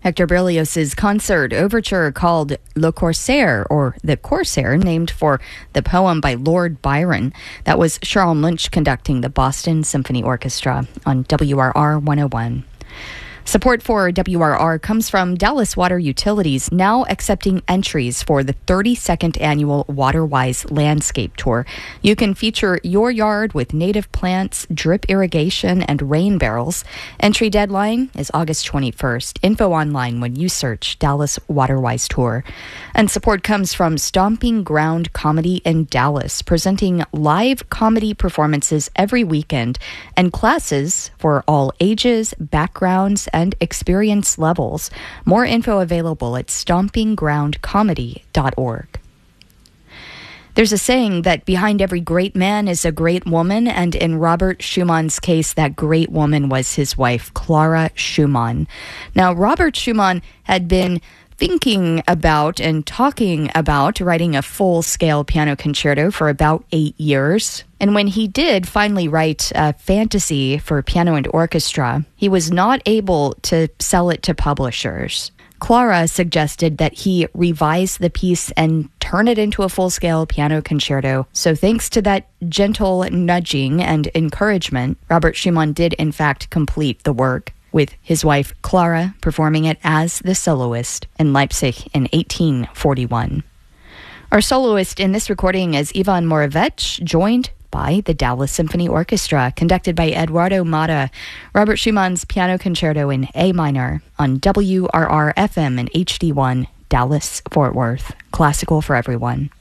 Hector Berlioz's concert overture called Le Corsaire, or The Corsair, named for the poem by Lord Byron. That was Sharon Lynch conducting the Boston Symphony Orchestra on WRR 101. Support for WRR comes from Dallas Water Utilities, now accepting entries for the 32nd annual WaterWise Landscape Tour. You can feature your yard with native plants, drip irrigation, and rain barrels. Entry deadline is August 21st. Info online when you search Dallas WaterWise Tour. And support comes from Stomping Ground Comedy in Dallas, presenting live comedy performances every weekend and classes for all ages, backgrounds, and experience levels. More info available at stompinggroundcomedy.org. There's a saying that behind every great man is a great woman, and in Robert Schumann's case, that great woman was his wife, Clara Schumann. Now, Robert Schumann had been thinking about and talking about writing a full-scale piano concerto for about 8 years. And when he did finally write a fantasy for piano and orchestra, he was not able to sell it to publishers. Clara suggested that he revise the piece and turn it into a full-scale piano concerto. So thanks to that gentle nudging and encouragement, Robert Schumann did in fact complete the work, with his wife Clara performing it as the soloist in Leipzig in 1841. Our soloist in this recording is Ivan Moravec, joined by the Dallas Symphony Orchestra, conducted by Eduardo Mata. Robert Schumann's Piano Concerto in A minor on WRR-FM and HD1, Dallas, Fort Worth. Classical for everyone.